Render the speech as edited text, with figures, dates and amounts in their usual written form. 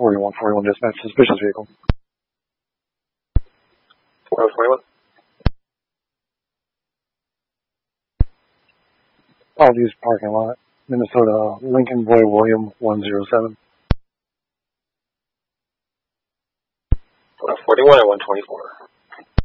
4141 dispatch, suspicious vehicle. 4021. Apologies, parking lot. Minnesota, Lincoln Boy William 107. 41 and 124.